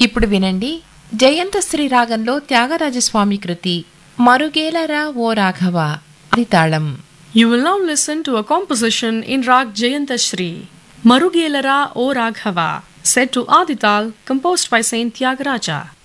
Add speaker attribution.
Speaker 1: ఇప్పుడు వినండి జయంతశ్రీ రాగంలో త్యాగరాజస్వామి కృతి మరుగేలరా ఓ Raghava ఆదితాళం.
Speaker 2: You will now listen to a composition in Rag Jayantashri, Marugelara O Raghava, set to Adital, composed by Saint Tyagaraja.